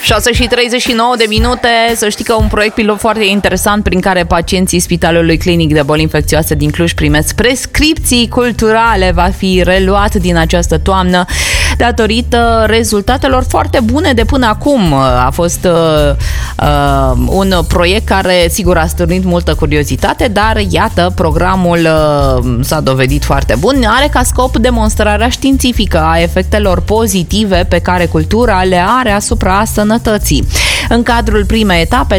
6:39. Să știi că un proiect pilot foarte interesant prin care pacienții Spitalului Clinic de Boli Infecțioase din Cluj primesc prescripții culturale va fi reluat din această toamnă datorită rezultatelor foarte bune de până acum. A fost un proiect care sigur a stârnit multă curiozitate, dar iată, programul s-a dovedit foarte bun. Are ca scop demonstrarea științifică a efectelor pozitive pe care cultura le are asupra sănătății. În cadrul primei etape,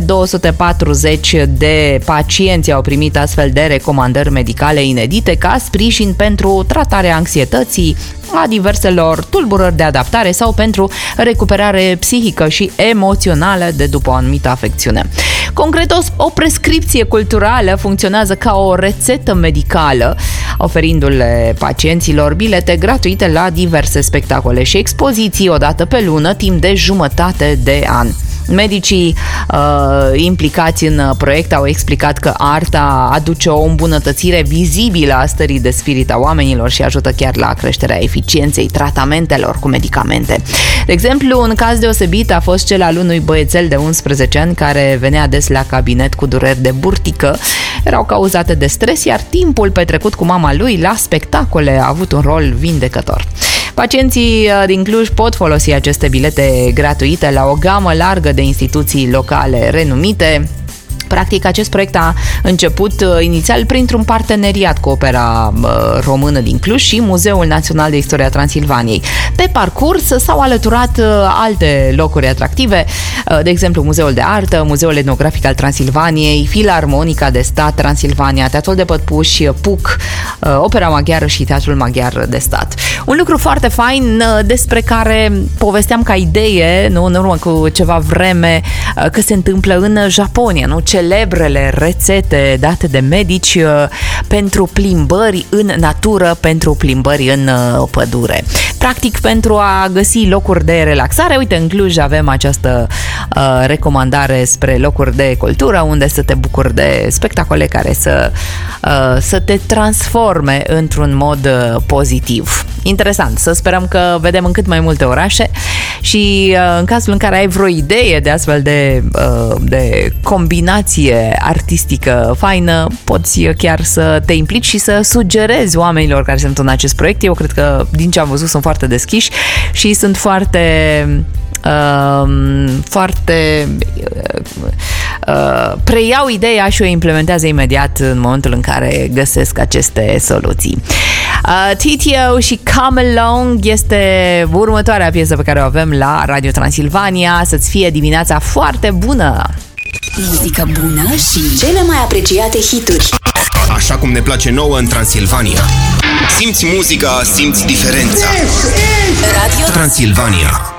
240 de pacienți au primit astfel de recomandări medicale inedite ca sprijin pentru tratarea anxietății, a diverselor tulburări de adaptare sau pentru recuperare psihică și emoțională de după o anumită afecțiune. Concret, o prescripție culturală funcționează ca o rețetă medicală, oferindu-le pacienților bilete gratuite la diverse spectacole și expoziții o dată pe lună, timp de jumătate de an. Medicii implicați în proiect au explicat că arta aduce o îmbunătățire vizibilă a stării de spirit a oamenilor și ajută chiar la creșterea eficienței tratamentelor cu medicamente. De exemplu, un caz deosebit a fost cel al unui băiețel de 11 ani care venea des la cabinet cu dureri de burtică. Erau cauzate de stres, iar timpul petrecut cu mama lui la spectacole a avut un rol vindecător. Pacienții din Cluj pot folosi aceste bilete gratuite la o gamă largă de instituții locale renumite. Practic, acest proiect a început inițial printr-un parteneriat cu Opera Română din Cluj și Muzeul Național de Istoria Transilvaniei. Pe parcurs s-au alăturat alte locuri atractive, de exemplu Muzeul de Artă, Muzeul Etnografic al Transilvaniei, Filarmonica de Stat Transilvania, Teatrul de Păpuși, PUC, Opera Maghiară și Teatrul Maghiar de Stat. Un lucru foarte fain despre care povesteam ca idee, nu, în urmă cu ceva vreme, că se întâmplă în Japonia, nu? Celebrele rețete date de medici pentru plimbări în natură, pentru plimbări în pădure. Practic, pentru a găsi locuri de relaxare, uite, în Cluj avem această recomandare spre locuri de cultură, unde să te bucuri de spectacole care să te transforme într-un mod pozitiv. Interesant, să sperăm că vedem în cât mai multe orașe și în cazul în care ai vreo idee de astfel de combinație artistică faină, poți chiar să te implici și să sugerezi oamenilor care sunt în acest proiect. Eu cred că, din ce am văzut, sunt foarte deschiși și sunt preiau ideea și o implementează imediat în momentul în care găsesc aceste soluții. TTO și Come Along este următoarea piesă pe care o avem la Radio Transilvania. Să-ți fie dimineața foarte bună! Muzică bună și cele mai apreciate hituri. Așa cum ne place nouă în Transilvania. Simți muzica, simți diferența. Radio Transilvania.